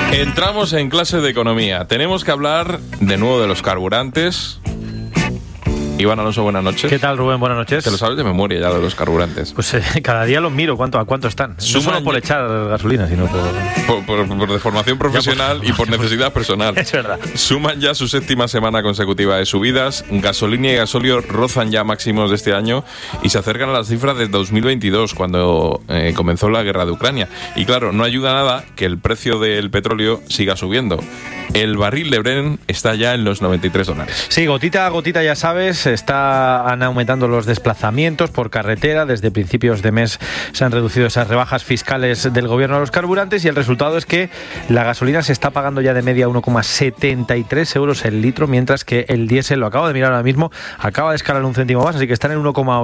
Entramos en clase de economía. Tenemos que hablar de nuevo de los carburantes. Iván Alonso, buenas noches. ¿Qué tal, Rubén? Buenas noches. Te lo sabes de memoria ya de los carburantes. Pues cada día los miro, ¿a cuánto están? No solo por echar gasolina, sino por deformación profesional y por necesidad personal. Es verdad. Suman ya su séptima semana consecutiva de subidas. Gasolina y gasóleo rozan ya máximos de este año y se acercan a las cifras de 2022, cuando comenzó la guerra de Ucrania. Y claro, no ayuda nada que el precio del petróleo siga subiendo. El barril de Brent está ya en los $93. Sí, gotita a gotita, ya sabes, están aumentando los desplazamientos por carretera. Desde principios de mes se han reducido esas rebajas fiscales del gobierno a los carburantes y el resultado es que la gasolina se está pagando ya de media 1,73 euros el litro, mientras que el diésel, lo acabo de mirar ahora mismo, acaba de escalar un céntimo más, así que están en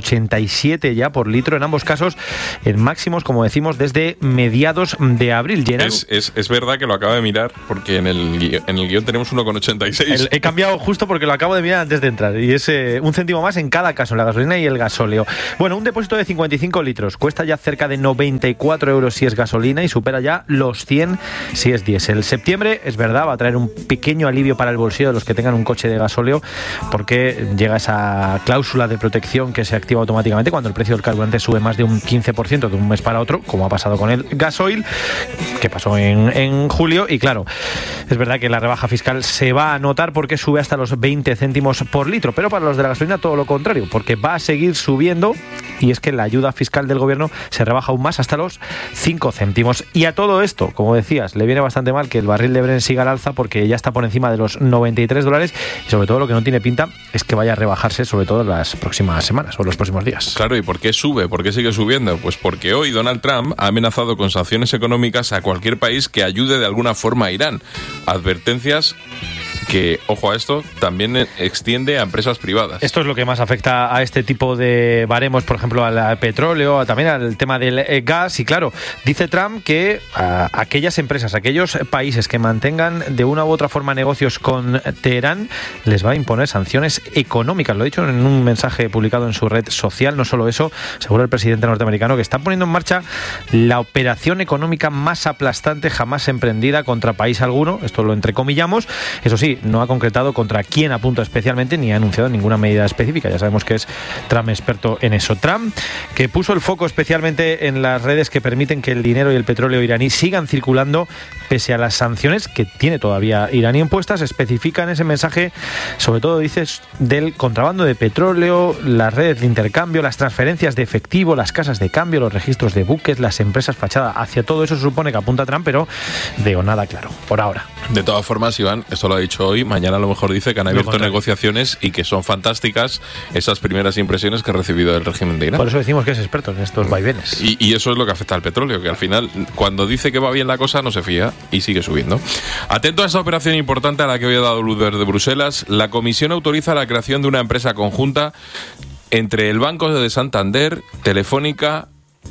1,87 ya por litro, en ambos casos en máximos, como decimos, desde mediados de abril. Es verdad que lo acabo de mirar, porque en el guión tenemos 1,86. He cambiado justo porque lo acabo de mirar antes de entrar y es un céntimo más en cada caso, en la gasolina y el gasóleo. Bueno, un depósito de 55 litros cuesta ya cerca de 94 euros si es gasolina y supera ya los 100 si es diésel. Septiembre, es verdad, va a traer un pequeño alivio para el bolsillo de los que tengan un coche de gasóleo, porque llega esa cláusula de protección que se activa automáticamente cuando el precio del carburante sube más de un 15% de un mes para otro, como ha pasado con el gasoil, que pasó en julio. Y claro, es verdad que la rebaja fiscal se va a notar porque sube hasta los 20 céntimos por litro, pero para los de la gasolina todo lo contrario, porque va a seguir subiendo, y es que la ayuda fiscal del gobierno se rebaja aún más hasta los 5 céntimos. Y a todo esto, como decías, le viene bastante mal que el barril de Brent siga al alza, porque ya está por encima de los $93 y sobre todo lo que no tiene pinta es que vaya a rebajarse, sobre todo en las próximas semanas o en los próximos días. Claro, ¿y por qué sube? ¿Por qué sigue subiendo? Pues porque hoy Donald Trump ha amenazado con sanciones económicas a cualquier país que ayude de alguna forma a Irán. Advertencias que, ojo a esto, también extiende a empresas privadas. Esto es lo que más afecta a este tipo de baremos, por ejemplo, al petróleo, también al tema del gas. Y claro, dice Trump que a aquellas empresas, aquellos países que mantengan de una u otra forma negocios con Teherán, les va a imponer sanciones económicas. Lo ha dicho en un mensaje publicado en su red social. No solo eso, asegura el presidente norteamericano que está poniendo en marcha la operación económica más aplastante jamás emprendida contra país alguno. Esto lo entrecomillamos. Eso sí, no ha concretado contra quién apunta especialmente ni ha anunciado ninguna medida específica. Ya sabemos que es Trump experto en eso. Trump, que puso el foco especialmente en las redes que permiten que el dinero y el petróleo iraní sigan circulando pese a las sanciones que tiene todavía Irán impuestas, especifica en ese mensaje, sobre todo dices, del contrabando de petróleo, las redes de intercambio, las transferencias de efectivo, las casas de cambio, los registros de buques, las empresas fachada. Hacia todo eso se supone que apunta Trump, pero de nada claro, por ahora. De todas formas, Iván, esto lo ha dicho hoy, mañana a lo mejor dice que han abierto negociaciones y que son fantásticas esas primeras impresiones que ha recibido el régimen de Irán. Por eso decimos que es experto en estos vaivenes. Y eso es lo que afecta al petróleo, que al final, cuando dice que va bien la cosa, no se fía y sigue subiendo. Atento a esta operación importante a la que hoy ha dado luz verde Bruselas. La Comisión autoriza la creación de una empresa conjunta entre el Banco de Santander, Telefónica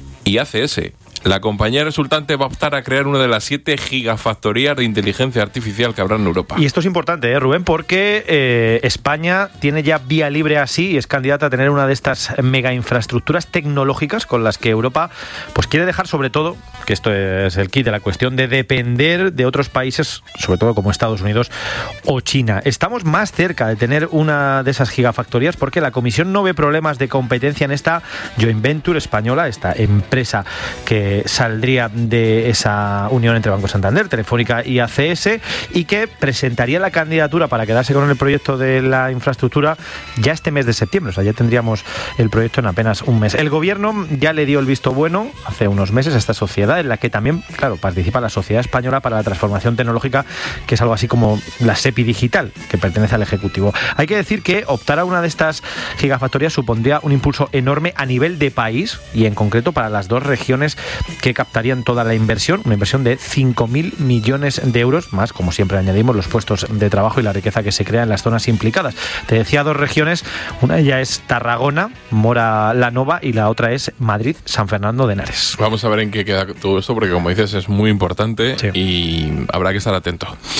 y ACS. La compañía resultante va a optar a crear una de las 7 gigafactorías de inteligencia artificial que habrá en Europa. Y esto es importante, Rubén, porque España tiene ya vía libre así y es candidata a tener una de estas mega infraestructuras tecnológicas con las que Europa pues quiere dejar, sobre todo, que esto es el kit de la cuestión, de depender de otros países, sobre todo como Estados Unidos o China. Estamos más cerca de tener una de esas gigafactorías porque la Comisión no ve problemas de competencia en esta joint venture española, esta empresa que saldría de esa unión entre Banco Santander, Telefónica y ACS, y que presentaría la candidatura para quedarse con el proyecto de la infraestructura ya este mes de septiembre. O sea, ya tendríamos el proyecto en apenas un mes. El gobierno ya le dio el visto bueno hace unos meses a esta sociedad, en la que también, claro, participa la Sociedad Española para la Transformación Tecnológica, que es algo así como la SEPI Digital, que pertenece al Ejecutivo. Hay que decir que optar a una de estas gigafactorías supondría un impulso enorme a nivel de país y en concreto para las dos regiones que captarían toda la inversión, una inversión de 5.000 millones de euros, más, como siempre añadimos, los puestos de trabajo y la riqueza que se crea en las zonas implicadas. Te decía dos regiones, una de ellas es Tarragona, Mora la Nova, y la otra es Madrid, San Fernando de Henares. Vamos a ver en qué queda todo esto, porque como dices es muy importante, sí, y habrá que estar atento.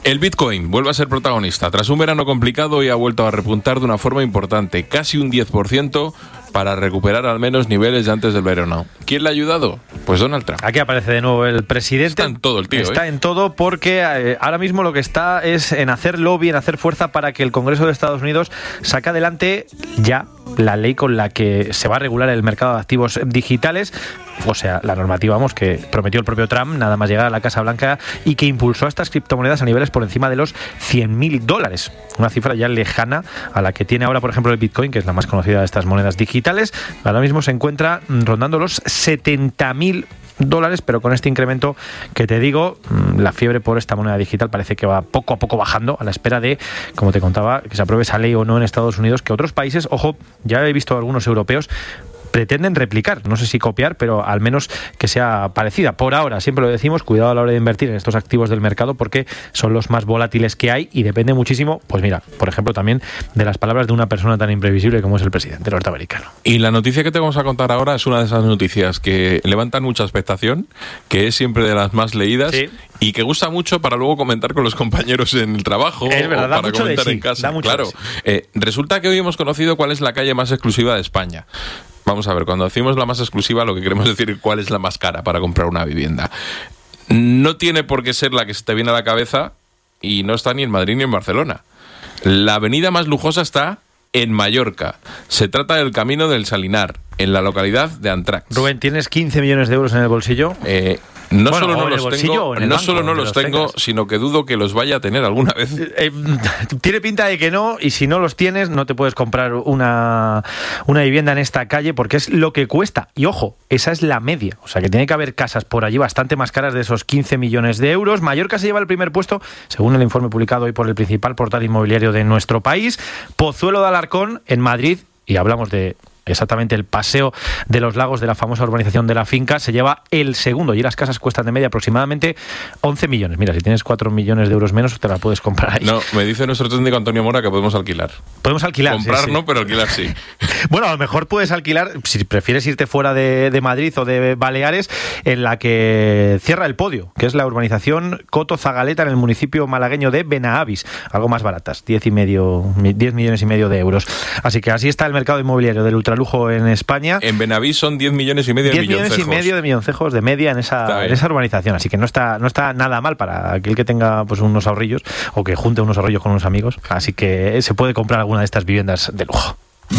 El Bitcoin vuelve a ser protagonista. Tras un verano complicado, hoy ha vuelto a repuntar de una forma importante, casi un 10%, para recuperar al menos niveles de antes del verano. ¿Quién le ha ayudado? Pues Donald Trump. Aquí aparece de nuevo el presidente. Está en todo el tío. Está en todo porque ahora mismo lo que está es en hacer lobby, en hacer fuerza para que el Congreso de Estados Unidos saque adelante ya la ley con la que se va a regular el mercado de activos digitales. O sea, la normativa, vamos, que prometió el propio Trump nada más llegar a la Casa Blanca y que impulsó a estas criptomonedas a niveles por encima de los $100.000. Una cifra ya lejana a la que tiene ahora, por ejemplo, el Bitcoin, que es la más conocida de estas monedas digitales. Ahora mismo se encuentra rondando los $70.000, pero con este incremento que te digo, la fiebre por esta moneda digital parece que va poco a poco bajando, a la espera de, como te contaba, que se apruebe esa ley o no en Estados Unidos, que otros países, ojo, ya he visto algunos europeos, pretenden replicar, no sé si copiar, pero al menos que sea parecida. Por ahora, siempre lo decimos, cuidado a la hora de invertir en estos activos del mercado porque son los más volátiles que hay y depende muchísimo, pues mira, por ejemplo, también de las palabras de una persona tan imprevisible como es el presidente norteamericano. Y la noticia que te vamos a contar ahora es una de esas noticias que levantan mucha expectación, que es siempre de las más leídas, sí, y que gusta mucho para luego comentar con los compañeros en el trabajo, es verdad, o para comentar en casa. Claro, resulta que hoy hemos conocido cuál es la calle más exclusiva de España. Vamos a ver, cuando decimos la más exclusiva, lo que queremos decir es cuál es la más cara para comprar una vivienda. No tiene por qué ser la que se te viene a la cabeza y no está ni en Madrid ni en Barcelona. La avenida más lujosa está en Mallorca. Se trata del Camino del Salinar, en la localidad de Antrax. Rubén, ¿tienes 15 millones de euros en el bolsillo? No solo no los tengo, sino que dudo que los vaya a tener alguna vez. Tiene pinta de que no, y si no los tienes, no te puedes comprar una vivienda en esta calle porque es lo que cuesta. Y ojo, esa es la media. O sea que tiene que haber casas por allí bastante más caras de esos 15 millones de euros. Mallorca se lleva el primer puesto, según el informe publicado hoy por el principal portal inmobiliario de nuestro país. Pozuelo de Alarcón, en Madrid, y hablamos de exactamente el Paseo de los Lagos de la famosa urbanización de la Finca, se lleva el segundo y las casas cuestan de media aproximadamente 11 millones. Mira, si tienes 4 millones de euros menos, te la puedes comprar ahí. No, me dice nuestro técnico Antonio Mora que podemos alquilar. Podemos alquilar. Comprar sí. No, pero alquilar sí. Bueno, a lo mejor puedes alquilar, si prefieres irte fuera de Madrid o de Baleares, en la que cierra el podio, que es la urbanización Coto Zagaleta en el municipio malagueño de Benahavis. Algo más baratas, 10 millones y medio de euros. Así que así está el mercado inmobiliario del ultralujo en España. En Benahavis son 10 millones y medio de milloncejos. 10 millones y medio de milloncejos de media en esa urbanización. Así que no está nada mal para aquel que tenga pues unos ahorrillos o que junte unos ahorrillos con unos amigos. Así que se puede comprar alguna de estas viviendas de lujo.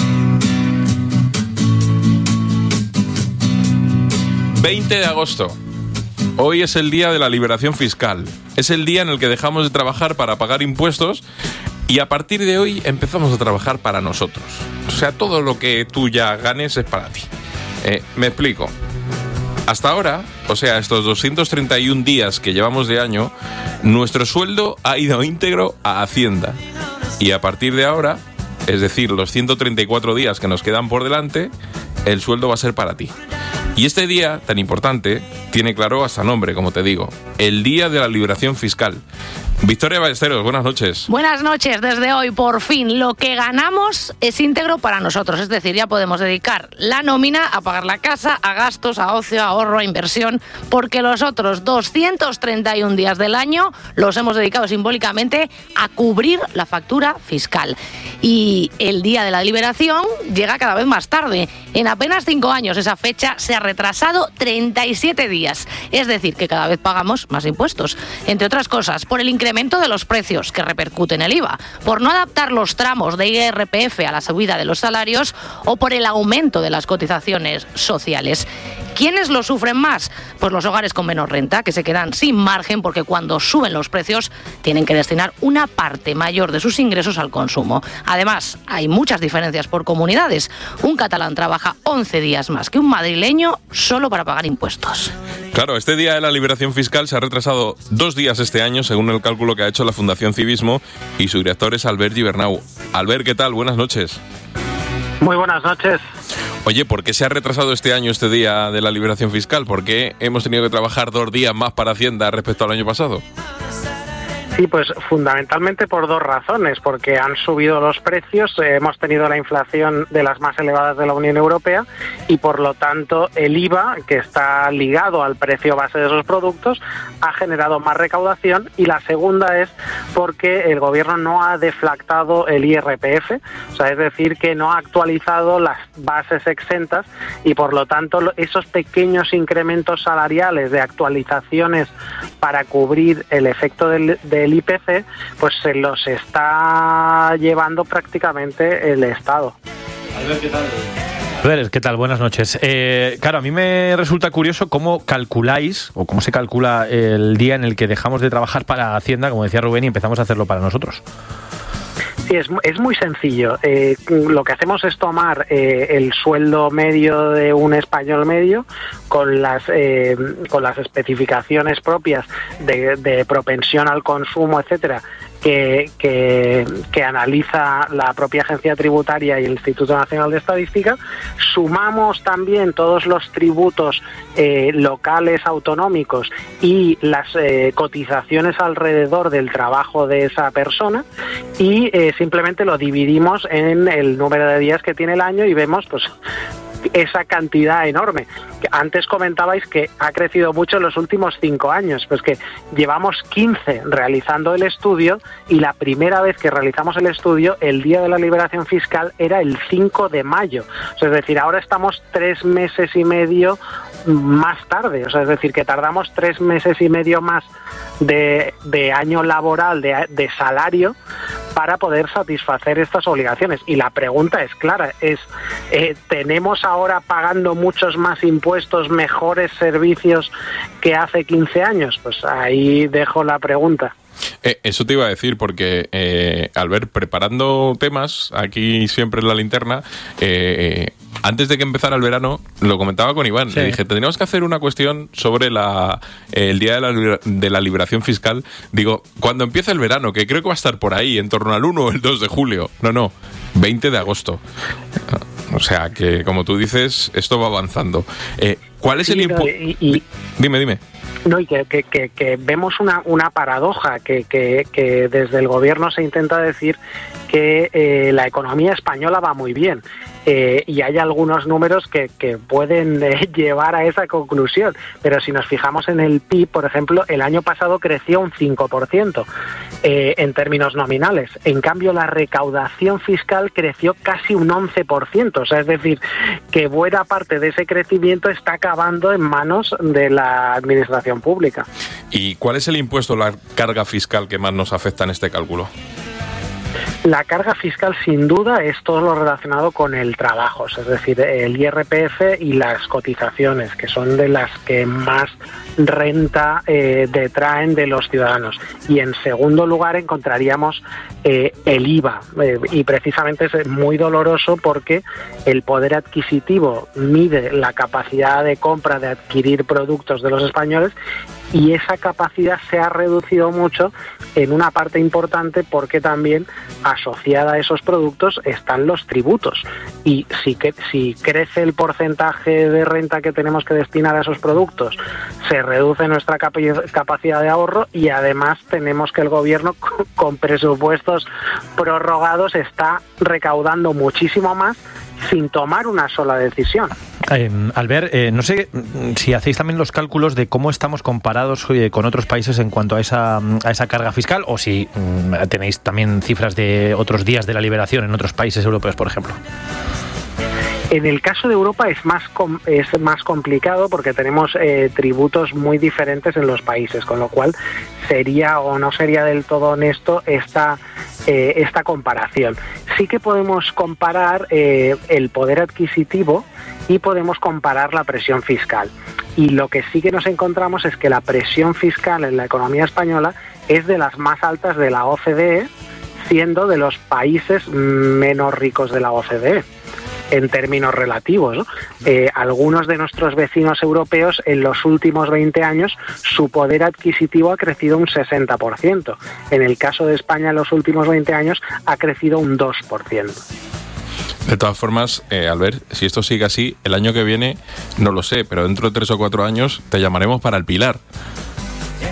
20 de agosto. Hoy es el día de la liberación fiscal. Es el día en el que dejamos de trabajar para pagar impuestos y a partir de hoy empezamos a trabajar para nosotros. O sea, todo lo que tú ya ganes es para ti. Me explico. Hasta ahora, o sea, estos 231 días que llevamos de año, nuestro sueldo ha ido íntegro a Hacienda. Y a partir de ahora, es decir, los 134 días que nos quedan por delante, el sueldo va a ser para ti. Y este día tan importante tiene claro hasta nombre, como te digo, el Día de la Liberación Fiscal. Victoria Ballesteros, buenas noches. Buenas noches. Desde hoy, por fin, lo que ganamos es íntegro para nosotros. Es decir, ya podemos dedicar la nómina a pagar la casa, a gastos, a ocio, a ahorro, a inversión, porque los otros 231 días del año los hemos dedicado simbólicamente a cubrir la factura fiscal. Y el Día de la Liberación llega cada vez más tarde. En apenas 5 años esa fecha se ha retrasado 37 días. Es decir, que cada vez pagamos más impuestos. Entre otras cosas, por el incremento de los precios que repercute en el IVA, por no adaptar los tramos de IRPF a la subida de los salarios o por el aumento de las cotizaciones sociales. ¿Quiénes lo sufren más? Pues los hogares con menor renta, que se quedan sin margen porque cuando suben los precios tienen que destinar una parte mayor de sus ingresos al consumo. Además, hay muchas diferencias por comunidades. Un catalán trabaja 11 días más que un madrileño solo para pagar impuestos. Claro, este Día de la Liberación Fiscal se ha retrasado 2 días este año, según el cálculo que ha hecho la Fundación Civismo, y su director es Albert Gibernau. Albert, ¿qué tal? Buenas noches. Muy buenas noches. Oye, ¿por qué se ha retrasado este año este Día de la Liberación Fiscal? ¿Por qué hemos tenido que trabajar 2 días más para Hacienda respecto al año pasado? Sí, pues fundamentalmente por dos razones, porque han subido los precios, hemos tenido la inflación de las más elevadas de la Unión Europea y por lo tanto el IVA, que está ligado al precio base de esos productos, ha generado más recaudación, y la segunda es porque el gobierno no ha deflactado el IRPF, o sea, es decir, que no ha actualizado las bases exentas y por lo tanto esos pequeños incrementos salariales de actualizaciones para cubrir el efecto del IPC, pues se los está llevando prácticamente el Estado. Albert, ¿qué tal? Albert, ¿qué tal? Buenas noches. Claro, a mí me resulta curioso cómo calculáis, o cómo se calcula el día en el que dejamos de trabajar para Hacienda, como decía Rubén, y empezamos a hacerlo para nosotros. Sí, es muy sencillo. Lo que hacemos es tomar el sueldo medio de un español medio con las especificaciones propias de propensión al consumo, etcétera, que analiza la propia agencia tributaria y el Instituto Nacional de Estadística. Sumamos también todos los tributos locales autonómicos y las cotizaciones alrededor del trabajo de esa persona y simplemente lo dividimos en el número de días que tiene el año y vemos pues esa cantidad enorme. Antes comentabais que ha crecido mucho en los últimos 5 años, pues que llevamos 15 realizando el estudio y la primera vez que realizamos el estudio, el día de la liberación fiscal era el 5 de mayo. O sea, es decir, ahora estamos 3 meses y medio más tarde, o sea, es decir, que tardamos 3 meses y medio más de año laboral, de salario, para poder satisfacer estas obligaciones. Y la pregunta es clara, ¿tenemos ahora pagando muchos más impuestos, mejores servicios que hace 15 años? Pues ahí dejo la pregunta. Eso te iba a decir, porque Albert, preparando temas aquí siempre en la linterna, antes de que empezara el verano, lo comentaba con Iván, sí. Le dije, tendríamos que hacer una cuestión sobre el día de la liberación fiscal. Digo, cuando empieza el verano, que creo que va a estar por ahí, en torno al 1 o el 2 de julio. No, 20 de agosto. O sea, que como tú dices, esto va avanzando. ¿Cuál es el impuesto? Dime. No, y que vemos una paradoja, que desde el gobierno se intenta decir que la economía española va muy bien. Y hay algunos números que pueden llevar a esa conclusión. Pero si nos fijamos en el PIB, por ejemplo, el año pasado creció un 5% en términos nominales. En cambio, la recaudación fiscal creció casi un 11%. O sea, es decir, que buena parte de ese crecimiento está acabando en manos de la administración pública. ¿Y cuál es el impuesto, la carga fiscal que más nos afecta en este cálculo? La carga fiscal, sin duda, es todo lo relacionado con el trabajo, es decir, el IRPF y las cotizaciones, que son de las que más renta detraen de los ciudadanos. Y en segundo lugar encontraríamos el IVA, y precisamente es muy doloroso porque el poder adquisitivo mide la capacidad de compra, de adquirir productos de los españoles, y esa capacidad se ha reducido mucho en una parte importante porque también asociada a esos productos están los tributos. Y si crece el porcentaje de renta que tenemos que destinar a esos productos, se reduce nuestra capacidad de ahorro y además tenemos que el gobierno con presupuestos prorrogados está recaudando muchísimo más sin tomar una sola decisión. Albert, no sé si hacéis también los cálculos de cómo estamos comparados con otros países en cuanto a esa carga fiscal, o si tenéis también cifras de otros días de la liberación en otros países europeos, por ejemplo. En el caso de Europa es más complicado porque tenemos tributos muy diferentes en los países, con lo cual sería o no sería del todo honesto esta comparación. Sí que podemos comparar el poder adquisitivo y podemos comparar la presión fiscal. Y lo que sí que nos encontramos es que la presión fiscal en la economía española es de las más altas de la OCDE, siendo de los países menos ricos de la OCDE. En términos relativos, ¿no? Algunos de nuestros vecinos europeos en los últimos 20 años su poder adquisitivo ha crecido un 60%. En el caso de España en los últimos 20 años ha crecido un 2%. De todas formas, Albert, si esto sigue así, el año que viene, no lo sé, pero dentro de 3 o 4 años te llamaremos para el Pilar.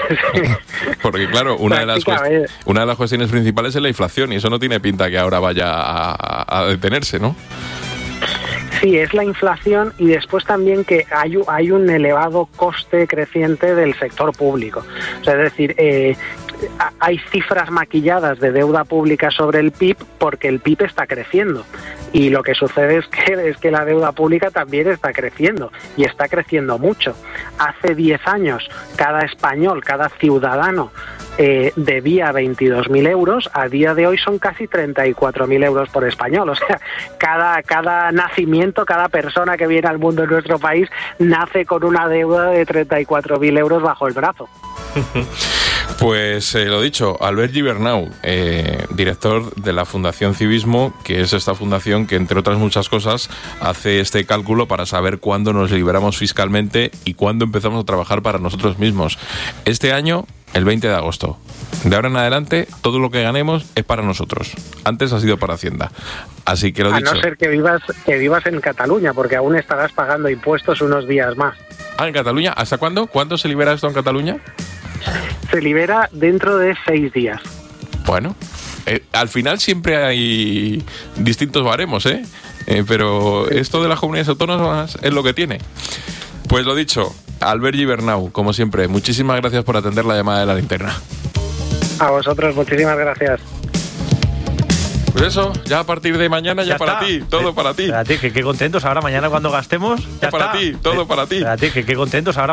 Porque claro, una de las cuestiones principales es la inflación y eso no tiene pinta que ahora vaya a detenerse, ¿no? Sí, es la inflación y después también que hay un elevado coste creciente del sector público. O sea, es decir, hay cifras maquilladas de deuda pública sobre el PIB porque el PIB está creciendo. Y lo que sucede es que la deuda pública también está creciendo y está creciendo mucho. Hace 10 años cada español, cada ciudadano debía 22.000 euros, a día de hoy son casi 34.000 euros por español. O sea, cada nacimiento, cada persona que viene al mundo en nuestro país nace con una deuda de 34.000 euros bajo el brazo. Pues lo dicho, Albert Gibernau, director de la Fundación Civismo, que es esta fundación que, entre otras muchas cosas, hace este cálculo para saber cuándo nos liberamos fiscalmente y cuándo empezamos a trabajar para nosotros mismos. Este año, el 20 de agosto. De ahora en adelante, todo lo que ganemos es para nosotros. Antes ha sido para Hacienda. Así que lo dicho. A no ser que vivas en Cataluña, porque aún estarás pagando impuestos unos días más. ¿En Cataluña? ¿Hasta cuándo? ¿Cuándo se libera esto en Cataluña? Se libera dentro de 6 días. Bueno, al final siempre hay distintos baremos, pero esto de las comunidades autónomas es lo que tiene. Pues lo dicho, Albert Gibernau, como siempre, muchísimas gracias por atender la llamada de La Linterna. A vosotros, muchísimas gracias. Pues eso, ya a partir de mañana ya para ti, todo para ti. Espérate, que qué contentos ahora mañana cuando gastemos. Ya para ti, todo para ti. Espérate, que qué contentos ahora.